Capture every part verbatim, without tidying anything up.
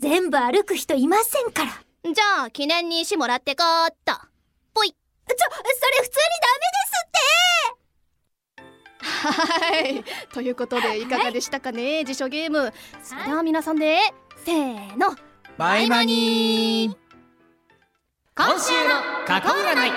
全部歩く人いませんから。 じゃあ記念に石もらってこーっと。ぽい。 ちょ、それ普通にダメですって。 はい、ということでいかがでしたかね、辞書ゲーム。それでは皆さんでせーの、 バイマニー。 今週の過去占い。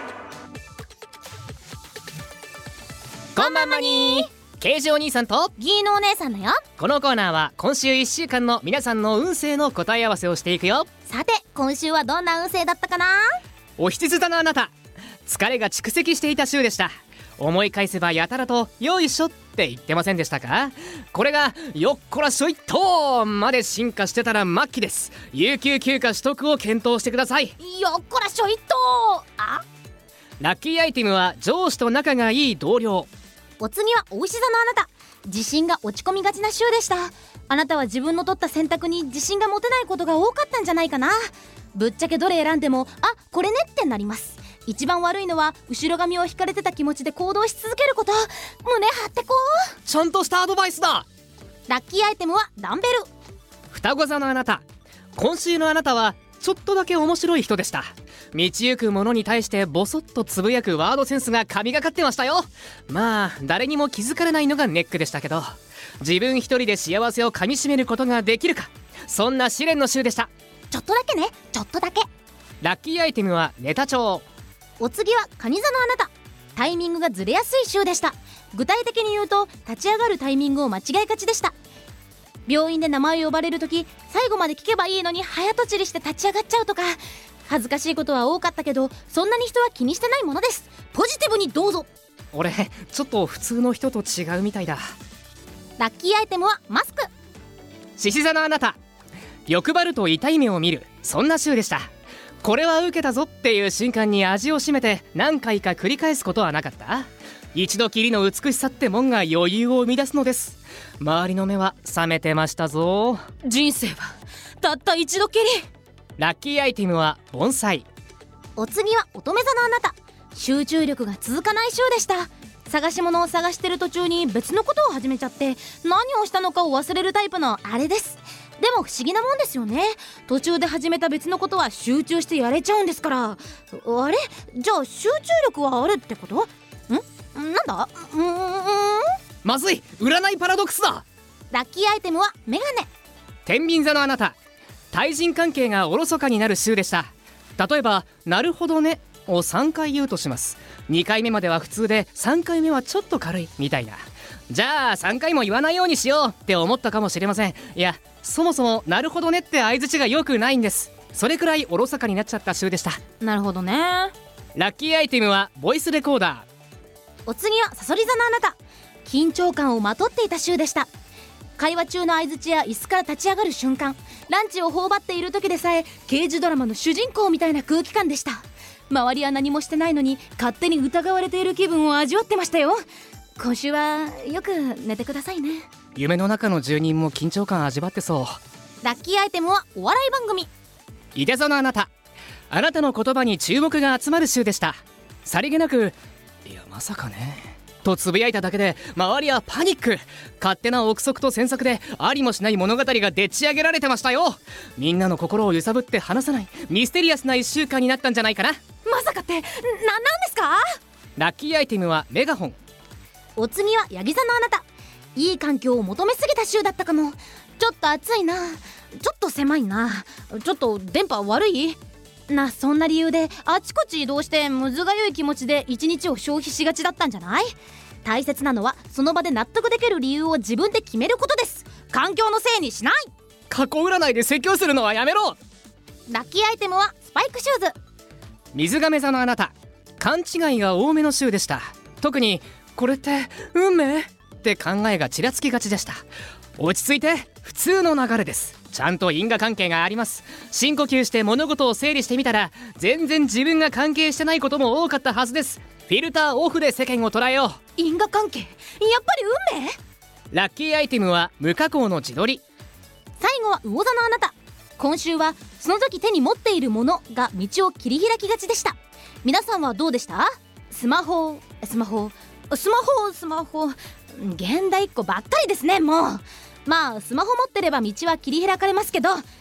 こんばんまにー。ケイジお兄さんとギーのお姉さんだよ。 このコーナーは今週いっしゅうかんの皆さんの運勢の答え合わせをしていくよ。 さて今週はどんな運勢だったかな。 お羊座のあなた、疲れが蓄積していた週でした。思い返せばやたらとよいしょって言ってませんでしたか。これがよっこらしょいっとまで進化してたら末期です。有給休暇取得を検討してください。 よっこらしょいっと。あ、 ラッキーアイテムは上司と仲がいい同僚。 お次はお牛座のあなた、自信が落ち込みがちな週でした。あなたは自分の取った選択に自信が持てないことが多かったんじゃないかな。ぶっちゃけどれ選んでもあ、これねってなります。一番悪いのは後ろ髪を引かれてた気持ちで行動し続けること。胸張ってこう。 ちゃんとしたアドバイスだ。 ラッキーアイテムはダンベル。 双子座のあなた、今週のあなたはちょっとだけ面白い人でした。道行く者に対してボソッとつぶやくワードセンスが神がかってましたよ。まあ誰にも気づかれないのがネックでしたけど、自分一人で幸せをかみしめることができるか、そんな試練の週でした。 ちょっとだけね、ちょっとだけ。 ラッキーアイテムはネタ帳。 お次は蟹座のあなた、タイミングがずれやすい週でした。具体的に言うと立ち上がるタイミングを間違えがちでした。病院で名前を呼ばれるとき最後まで聞けばいいのに早とちりして立ち上がっちゃうとか、恥ずかしいことは多かったけどそんなに人は気にしてないものです。ポジティブにどうぞ。 俺ちょっと普通の人と違うみたいだ。 ラッキーアイテムはマスク。 獅子座のあなた、欲張ると痛い目を見る、そんな週でした。これは受けたぞっていう瞬間に味を占めて何回か繰り返すことはなかった。一度きりの美しさってもんが余裕を生み出すのです。周りの目は覚めてましたぞ。 人生はたった一度きり。 ラッキーアイテムは盆栽。 お次は乙女座のあなた、集中力が続かない週でした。探し物を探してる途中に別のことを始めちゃって何をしたのかを忘れるタイプのあれです。でも不思議なもんですよね。途中で始めた別のことは集中してやれちゃうんですから。あれ、じゃあ集中力はあるってこと？ん？なんだ？うーん、 まずい、占いパラドックスだ。 ラッキーアイテムはメガネ。 天秤座のあなた、対人関係がおろそかになる週でした。例えばなるほどねをさんかい言うとします。にかいめまでは普通でさんかいめはちょっと軽いみたいな。じゃあさんかいも言わないようにしようって思ったかもしれません。いや、そもそもなるほどねって相槌が良くないんです。それくらいおろそかになっちゃった週でした。 なるほどね。 ラッキーアイテムはボイスレコーダー。 お次はさそり座のあなた、緊張感をまとっていた週でした。会話中の相槌や椅子から立ち上がる瞬間、ランチを頬張っている時でさえ刑事ドラマの主人公みたいな空気感でした。周りは何もしてないのに勝手に疑われている気分を味わってましたよ。今週はよく寝てくださいね。 夢の中の住人も緊張感味わってそう。 ラッキーアイテムはお笑い番組。 いて座のあなた、あなたの言葉に注目が集まる週でした。さりげなくいやまさかねとつぶやいただけで周りはパニック。勝手な憶測と詮索でありもしない物語がでっち上げられてましたよ。みんなの心を揺さぶって離さないミステリアスないっしゅうかんになったんじゃないかな。 まさかってな、なんですか？ ラッキーアイテムはメガホン。 お次はヤギ座のあなた、いい環境を求めすぎた週だったかも。ちょっと暑いな、ちょっと狭いな、ちょっと電波悪いな、そんな理由であちこち移動してむずがゆい気持ちで一日を消費しがちだったんじゃない？大切なのはその場で納得できる理由を自分で決めることです。環境のせいにしない。 過去占いで説教するのはやめろ。 ラッキーアイテムはスパイクシューズ。 水亀座のあなた、勘違いが多めの週でした。特にこれって運命って考えがちらつきがちでした。落ち着いて、普通の流れです。ちゃんと因果関係があります。深呼吸して物事を整理してみたら全然自分が関係してないことも多かったはずです。フィルターオフで世間を捉えよう。 因果関係、やっぱり運命？ ラッキーアイテムは無加工の自撮り。 最後は魚座のあなた、今週はその時手に持っているものが道を切り開きがちでした。皆さんはどうでした？スマホスマホスマホスマホ現代っ子ばっかりですね。もうまあスマホ持ってれば道は切り開かれますけど、